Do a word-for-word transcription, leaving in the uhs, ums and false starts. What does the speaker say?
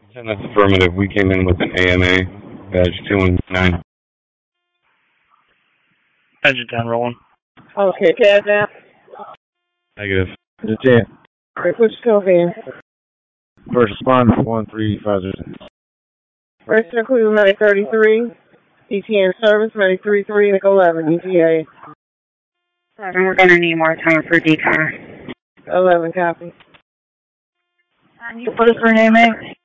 And that's affirmative. We came in with an A M A, badge two one nine. Engine ten rolling. Okay, cash out. Negative. Just ten. Okay, put yourself in. First responder, one three five zero. Register Cleveland Medic thirty-three. E T N service, Medic three three, Nick eleven, E T A. Seven, we're going to need more time for decon. eleven, copy. Can you put us for an A M A?